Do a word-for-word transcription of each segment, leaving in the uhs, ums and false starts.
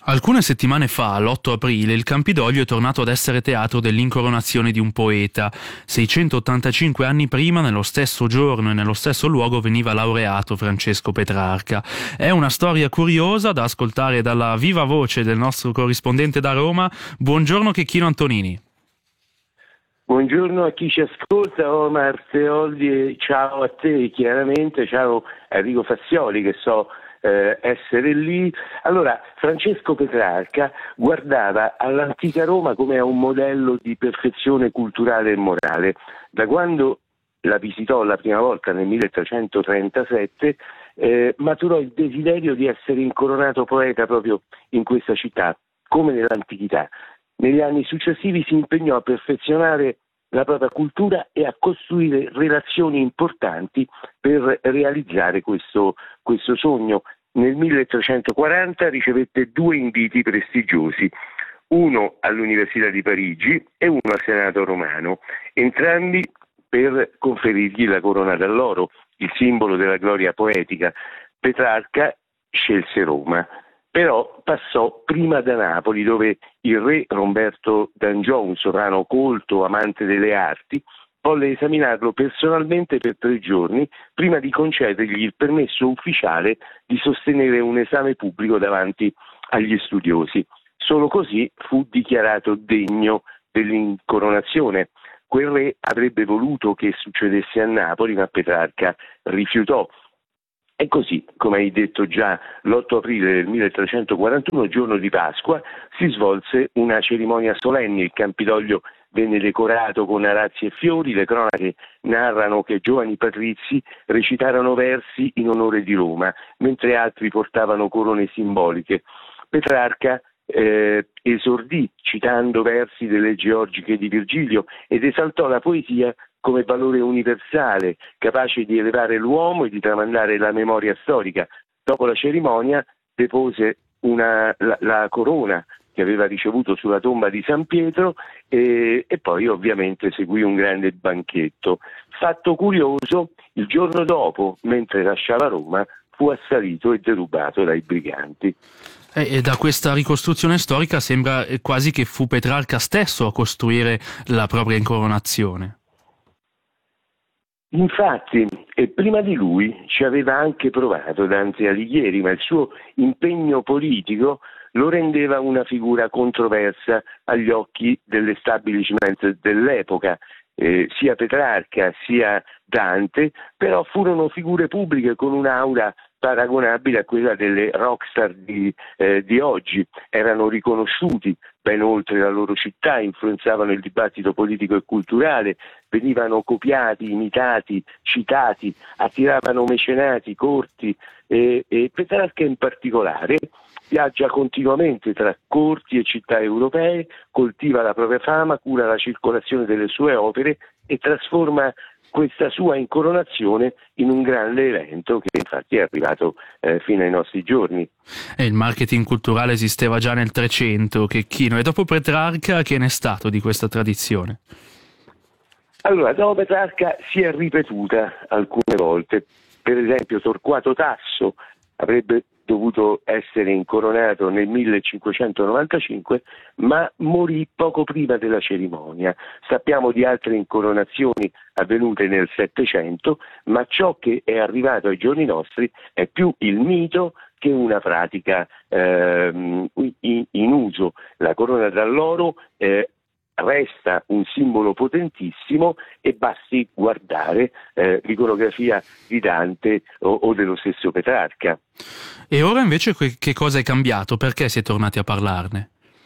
Alcune settimane fa, l'otto aprile, il Campidoglio è tornato ad essere teatro dell'incoronazione di un poeta. seicentottantacinque anni prima, nello stesso giorno e nello stesso luogo, veniva laureato Francesco Petrarca. È una storia curiosa da ascoltare dalla viva voce del nostro corrispondente da Roma. Buongiorno Checchino Antonini. Buongiorno a chi ci ascolta, Omar Teoldi, e ciao a te chiaramente, ciao a Enrico Fazioli che so eh, essere lì. Allora, Francesco Petrarca guardava all'antica Roma come a un modello di perfezione culturale e morale. Da quando la visitò la prima volta nel milletrecentotrentasette eh, maturò il desiderio di essere incoronato poeta proprio in questa città, come nell'antichità. Negli anni successivi si impegnò a perfezionare la propria cultura e a costruire relazioni importanti per realizzare questo, questo sogno. Nel milletrecentoquaranta ricevette due inviti prestigiosi, uno all'Università di Parigi e uno al Senato romano, entrambi per conferirgli la corona d'alloro, il simbolo della gloria poetica. Petrarca scelse Roma. Però passò prima da Napoli, dove il re Romberto d'Angiò, un sovrano colto, amante delle arti, volle esaminarlo personalmente per tre giorni prima di concedergli il permesso ufficiale di sostenere un esame pubblico davanti agli studiosi. Solo così fu dichiarato degno dell'incoronazione. Quel re avrebbe voluto che succedesse a Napoli, ma Petrarca rifiutò. E così, come hai detto già, l'otto aprile del milletrecentoquarantuno, giorno di Pasqua, si svolse una cerimonia solenne. Il Campidoglio venne decorato con arazzi e fiori. Le cronache narrano che giovani patrizi recitarono versi in onore di Roma, mentre altri portavano corone simboliche. Petrarca eh, esordì citando versi delle Georgiche di Virgilio ed esaltò la poesia come valore universale, capace di elevare l'uomo e di tramandare la memoria storica. Dopo la cerimonia depose una, la, la corona che aveva ricevuto sulla tomba di San Pietro e, e poi ovviamente seguì un grande banchetto. Fatto curioso, il giorno dopo, mentre lasciava Roma, fu assalito e derubato dai briganti. E da questa ricostruzione storica sembra quasi che fu Petrarca stesso a costruire la propria incoronazione. Infatti, e prima di lui ci aveva anche provato Dante Alighieri, ma il suo impegno politico lo rendeva una figura controversa agli occhi dell'establishment dell'epoca. Eh, sia Petrarca sia Dante però furono figure pubbliche con un'aura paragonabile a quella delle rockstar di, eh, di oggi. Erano riconosciuti ben oltre la loro città, influenzavano il dibattito politico e culturale, venivano copiati, imitati, citati, attiravano mecenati, corti e, e Petrarca in particolare viaggia continuamente tra corti e città europee, coltiva la propria fama, cura la circolazione delle sue opere e trasforma questa sua incoronazione in un grande evento che infatti è arrivato eh, fino ai nostri giorni. E il marketing culturale esisteva già nel Trecento, Checchino, e dopo Petrarca che ne è stato di questa tradizione? Allora, dopo Petrarca si è ripetuta alcune volte. Per esempio Torquato Tasso avrebbe dovuto essere incoronato nel millecinquecentonovantacinque, ma morì poco prima della cerimonia. Sappiamo di altre incoronazioni avvenute nel Settecento, ma ciò che è arrivato ai giorni nostri è più il mito che una pratica ehm, in, in uso. La corona d'alloro eh, resta un simbolo potentissimo e basti guardare eh, l'iconografia di Dante o, o dello stesso Petrarca. E ora invece che cosa è cambiato? Perché si è tornati a parlarne?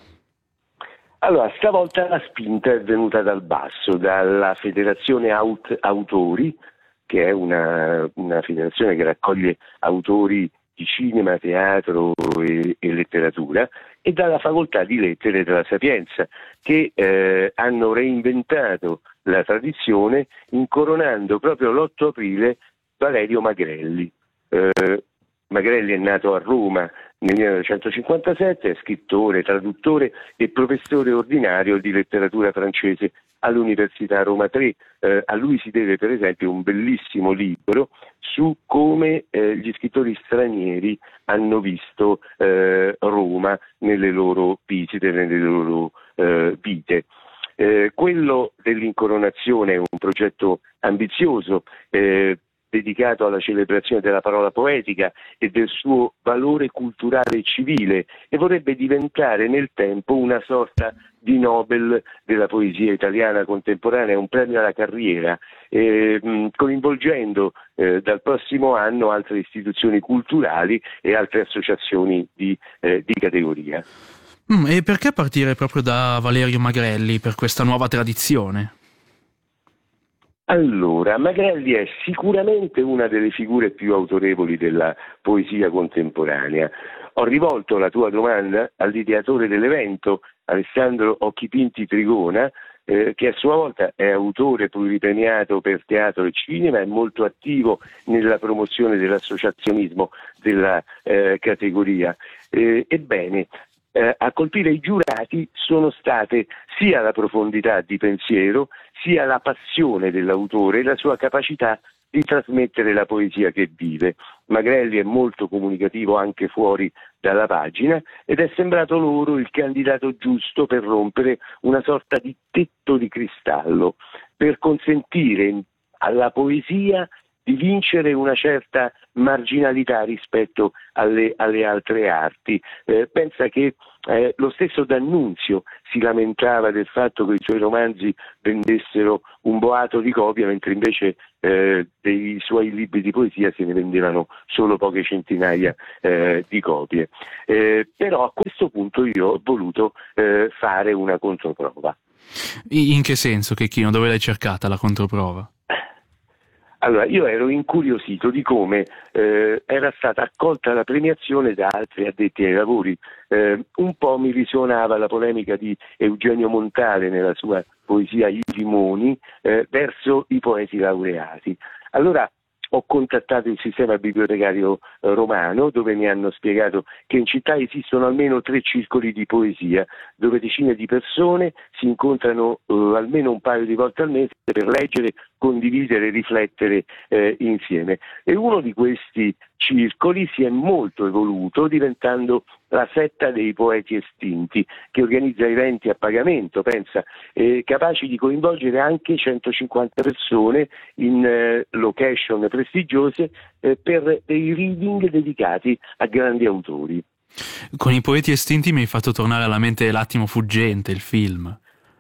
Allora, stavolta la spinta è venuta dal basso, dalla Federazione Aut- Autori, che è una, una federazione che raccoglie autori di cinema, teatro e, e letteratura, e dalla Facoltà di Lettere della Sapienza, che eh, hanno reinventato la tradizione incoronando proprio l'otto aprile Valerio Magrelli. Eh, Magrelli è nato a Roma nel millenovecentocinquantasette, è scrittore, traduttore e professore ordinario di letteratura francese all'Università Roma tre. Eh, a lui si deve per esempio un bellissimo libro su come eh, gli scrittori stranieri hanno visto eh, Roma nelle loro visite, nelle loro eh, vite. Eh, quello dell'incoronazione è un progetto ambizioso, eh, dedicato alla celebrazione della parola poetica e del suo valore culturale e civile, e vorrebbe diventare nel tempo una sorta di Nobel della poesia italiana contemporanea, un premio alla carriera, eh, mh, coinvolgendo eh, dal prossimo anno altre istituzioni culturali e altre associazioni di, eh, di categoria. Mm, e perché partire proprio da Valerio Magrelli per questa nuova tradizione? Allora, Magrelli è sicuramente una delle figure più autorevoli della poesia contemporanea. Ho rivolto la tua domanda all'ideatore dell'evento, Alessandro Occhipinti Trigona, eh, che a sua volta è autore pluripremiato per teatro e cinema, è molto attivo nella promozione dell'associazionismo della eh, categoria. Eh, ebbene, Eh, a colpire i giurati sono state sia la profondità di pensiero, sia la passione dell'autore e la sua capacità di trasmettere la poesia che vive. Magrelli è molto comunicativo anche fuori dalla pagina ed è sembrato loro il candidato giusto per rompere una sorta di tetto di cristallo, per consentire alla poesia di vincere una certa marginalità rispetto alle, alle altre arti. Eh, pensa che eh, lo stesso D'Annunzio si lamentava del fatto che i suoi romanzi vendessero un boato di copie, mentre invece eh, dei suoi libri di poesia se ne vendevano solo poche centinaia eh, di copie. Eh, però a questo punto io ho voluto eh, fare una controprova. In che senso, Checchino? Dove l'hai cercata la controprova? Allora, io ero incuriosito di come eh, era stata accolta la premiazione da altri addetti ai lavori. Eh, un po' mi risuonava la polemica di Eugenio Montale nella sua poesia I limoni eh, verso i poeti laureati. Allora ho contattato il sistema bibliotecario eh, romano, dove mi hanno spiegato che in città esistono almeno tre circoli di poesia, dove decine di persone si incontrano eh, almeno un paio di volte al mese per leggere, condividere, riflettere eh, insieme. E uno di questi circoli si è molto evoluto, diventando la setta dei poeti estinti, che organizza eventi a pagamento, pensa, eh, capaci di coinvolgere anche centocinquanta persone in eh, location prestigiose eh, per dei reading dedicati a grandi autori. Con i poeti estinti mi hai fatto tornare alla mente L'attimo fuggente, il film.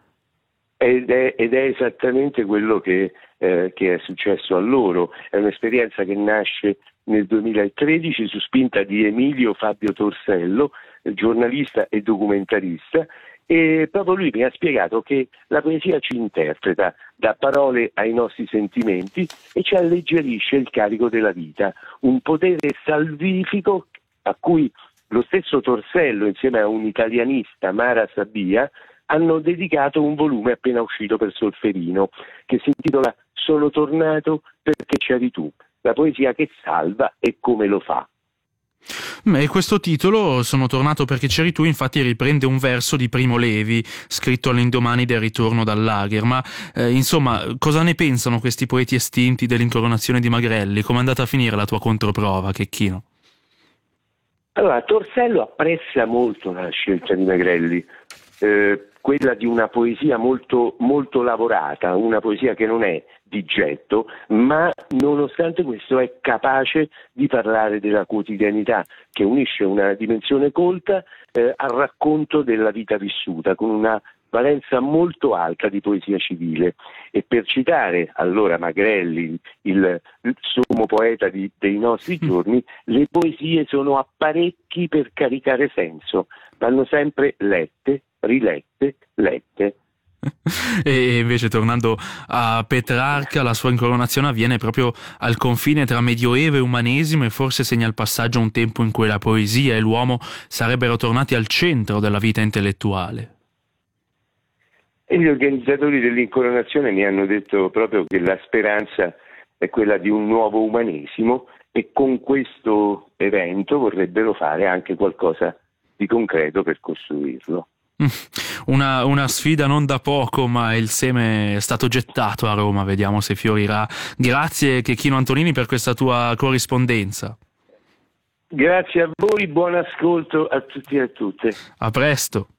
Ed è, ed è esattamente quello che, eh, che è successo a loro. È un'esperienza che nasce nel duemilatredici su spinta di Emilio Fabio Torsello, giornalista e documentarista, e proprio lui mi ha spiegato che la poesia ci interpreta, dà parole ai nostri sentimenti e ci alleggerisce il carico della vita, un potere salvifico a cui lo stesso Torsello, insieme a un italianista, Mara Sabia, hanno dedicato un volume appena uscito per Solferino, che si intitola Sono tornato perché c'eri tu, la poesia che salva e come lo fa. E questo titolo, Sono tornato perché c'eri tu, infatti riprende un verso di Primo Levi, scritto all'indomani del ritorno dal lager. Ma eh, insomma, cosa ne pensano questi poeti estinti dell'incoronazione di Magrelli? Come è andata a finire la tua controprova, Checchino? Allora, Torsello apprezza molto la scelta di Magrelli, eh, quella di una poesia molto, molto lavorata, una poesia che non è di getto, ma nonostante questo è capace di parlare della quotidianità, che unisce una dimensione colta eh, al racconto della vita vissuta, con una valenza molto alta di poesia civile. E per citare allora Magrelli, il, il sommo poeta di, dei nostri giorni, le poesie sono apparecchi per caricare senso, vanno sempre lette, rilette, lette. E invece, tornando a Petrarca, la sua incoronazione avviene proprio al confine tra Medioevo e Umanesimo e forse segna il passaggio a un tempo in cui la poesia e l'uomo sarebbero tornati al centro della vita intellettuale. E gli organizzatori dell'incoronazione mi hanno detto proprio che la speranza è quella di un nuovo umanesimo, e con questo evento vorrebbero fare anche qualcosa di concreto per costruirlo. Una, una sfida non da poco, ma il seme è stato gettato a Roma, vediamo se fiorirà. Grazie Checchino Antonini per questa tua corrispondenza. Grazie a voi, buon ascolto a tutti e a tutte. A presto.